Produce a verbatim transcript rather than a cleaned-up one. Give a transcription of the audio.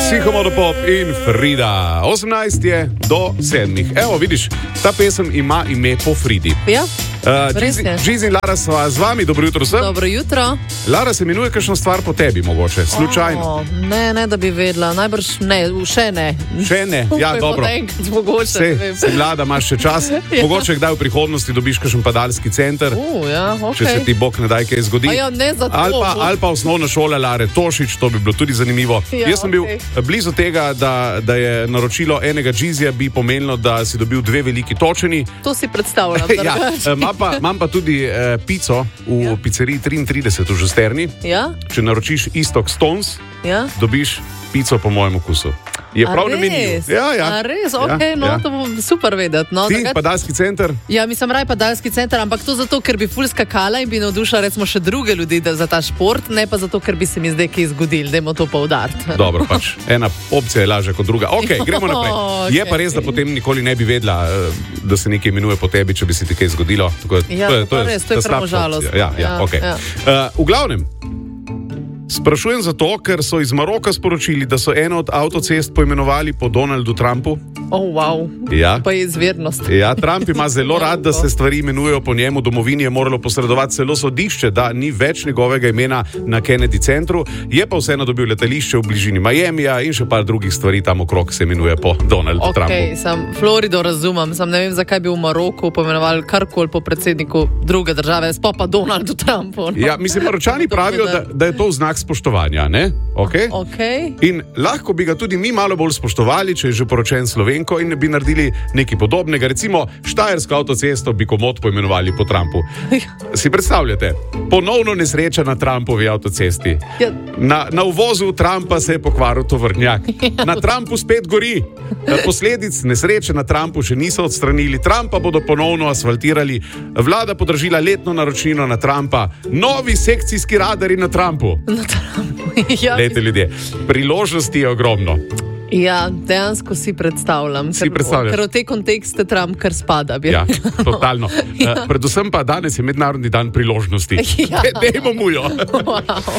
Psihomodopop in Frida. osemnajst je do sedmih. Evo, vidiš, ta pesem ima ime po Fridi. Ja, uh, Gizi in Lara sva z vami, dobro jutro vsem. Dobro jutro. Lara, se imenuje kakšno stvar po tebi, mogoče, slučajno. O, ne, ne, da bi vedela, najbrž ne, še ne. Še ne, ja, dobro. Mogoče, si mlada, imaš še čas. Ja. Mogoče kdaj v prihodnosti dobiš kakšen padalski center, uh, ja, okay. Če se ti Bog ne daj kaj zgodi. Ja, ne za to, ali, pa, ali pa osnovna šola Lare Tošič, to bi bilo tudi zanimivo. Ja, Jaz sem bil okay. blizu tega, da, da je naročilo enega Gizija bi pomenilo, da si dobil dve veliki točeni. To si predstavljam. ja, imam pa, imam pa tudi eh, pico v ja. pizzeriji triintrideset v Žusterni. Ja? Če naročiš Istok Stones, ja? dobiš pico po mojem okusu. Je A prav res? namenljiv. Ja, ja. A res, ok, ja, no, ja. to bo super vedeti. No, Ti, takrat... padalski center? Ja, mislim, raj padalski center, ampak to zato, ker bi ful skakala in bi navdušila recimo še druge ljudi za ta šport, ne pa zato, ker bi se mi zdaj kaj zgodil, dajmo to poudariti. Dobro, pač ena opcija je lažja kot druga. Ok, gremo naprej. Okay. Je pa res, da potem nikoli ne bi vedela, da se nekaj imenuje po tebi, če bi se ti kaj zgodilo. Tako, ja, to je, to je, res, to je prav žalost. Ja, ja, ja, okay. ja. uh, v glavnem, sprašujem zato, ker so iz Maroka sporočili, da so eno od avtocest poimenovali po Donaldu Trumpu. Oh, wow. Ja. Pa je izvirnost. Ja, Trump ima zelo rad, da se stvari imenujejo po njemu. Domovini je moralo posredovati celo sodišče, da ni več njegovega imena na Kennedy centru. Je pa vseeno dobil letališče v bližini Miamija in še par drugih stvari tam okrog se imenuje po Donaldu okay, Trumpu. Sam Florido razumem, sam ne vem, zakaj bi v Maroku poimenovali karkoli po predsedniku druge države, sploh pa Donaldu Trumpu. No. Ja, mislim, Maročani pravijo, da, da je to znak spoštovanja, ne? Okay? Okay. In lahko bi ga tudi mi malo bolj spoštovali, če je že poročen Slovenko in bi naredili nekaj podobnega. Recimo Štajersko avtocesto bi komot poimenovali po Trumpu. Si predstavljate? Ponovno nesreča na Trumpovi avtocesti. Ja. Na, na uvozu Trumpa se je pokvaril tovornjak. Na Trumpu spet gori. Posledic nesreče na Trumpu še niso odstranili. Trumpa bodo ponovno asfaltirali. Vlada podražila letno naročnino na Trumpa. Novi sekcijski radari na Trumpu. Na Trumpu. Ja. Lejte, ljudje, priložnosti je ogromno. Ja, dejansko si predstavljam. Si predstavljam. Ker v te kontekste Trump kar spada. Ja, totalno. Ja. Uh, predvsem pa danes je mednarodni dan priložnosti. Ja. Dejmo mu jo. Wow.